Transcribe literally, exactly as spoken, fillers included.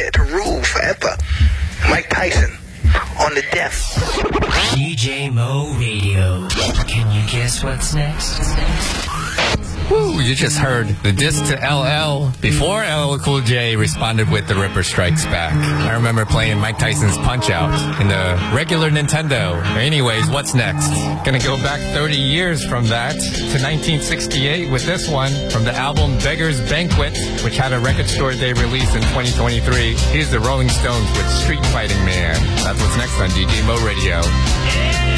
here to rule forever. Mike Tyson on the death. D J Mo Radio. Can you guess what's next? Woo, you just heard the diss to L L before L L Cool J responded with The Ripper Strikes Back. I remember playing Mike Tyson's Punch-Out in the regular Nintendo. Anyways, what's next? Gonna go back thirty years from that to nineteen sixty-eight with this one from the album Beggar's Banquet, which had a Record Store Day release in twenty twenty-three. Here's the Rolling Stones with Street Fighting Man. That's what's next on D J Mo Radio.